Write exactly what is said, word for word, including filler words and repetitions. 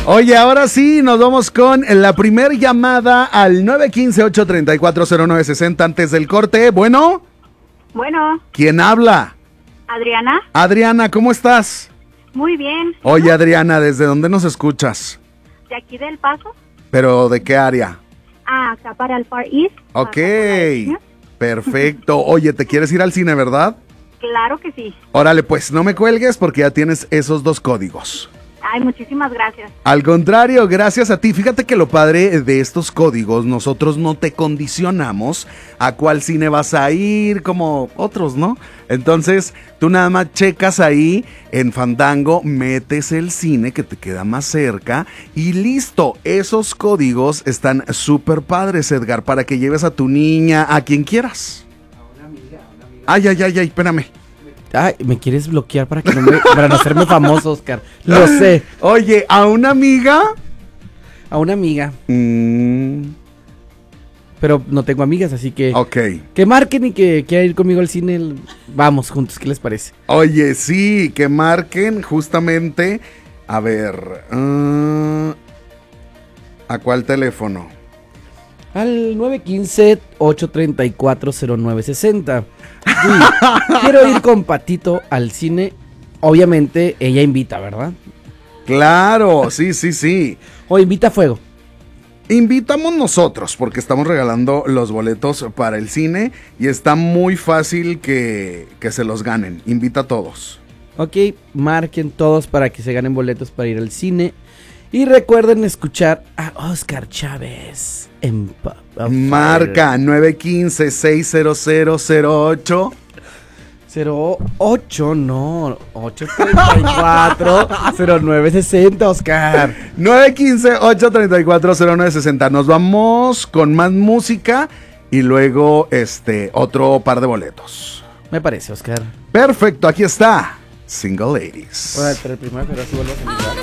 Oye, ahora sí, nos vamos con la primer llamada al nueve uno cinco, ocho tres cuatro, cero nueve seis cero antes del corte. Bueno. Bueno. ¿Quién habla? Adriana. Adriana, ¿cómo estás? Muy bien. Oye, Adriana, ¿desde dónde nos escuchas? De aquí del Paso. ¿Pero de qué área? Ah, acá para el Far East. Ok, perfecto. Oye, ¿te quieres ir al cine, verdad? Claro que sí. Órale, pues no me cuelgues porque ya tienes esos dos códigos. Ay, muchísimas gracias. Al contrario, gracias a ti. Fíjate que lo padre de estos códigos, nosotros no te condicionamos a cuál cine vas a ir, como otros, ¿no? Entonces, tú nada más checas ahí en Fandango, metes el cine que te queda más cerca y listo. Esos códigos están súper padres, Edgar, para que lleves a tu niña, a quien quieras. A una amiga, a una amiga. Ay, ay, ay, ay, espérame. Ay, me quieres bloquear para que no me, para no hacerme famoso, Oscar. Lo sé. Oye, ¿a una amiga? A una amiga. Mm. Pero no tengo amigas, así que... Ok. Que marquen y que quieran ir conmigo al cine. Vamos juntos, ¿qué les parece? Oye, sí, que marquen justamente... A ver... Uh, ¿a cuál teléfono? Al nueve uno cinco, ocho tres cuatro, cero nueve seis cero. Sí, quiero ir con Patito al cine. Obviamente ella invita, ¿verdad? Claro, sí, sí, sí. O invita a fuego. Invitamos nosotros porque estamos regalando los boletos para el cine y está muy fácil que, que se los ganen. Invita a todos. Ok, marquen todos para que se ganen boletos para ir al cine. Y recuerden escuchar a Oscar Chávez en Pop of Marca nueve uno cinco, seis cero cero, cero ocho. cero ocho, no, ocho tres cuatro, cero nueve seis cero, Oscar. nueve uno cinco, ocho tres cuatro, cero nueve seis cero. Nos vamos con más música y luego este otro par de boletos. Me parece, Oscar. Perfecto, aquí está Single Ladies. Bueno, pero primero, pero sí vuelvo a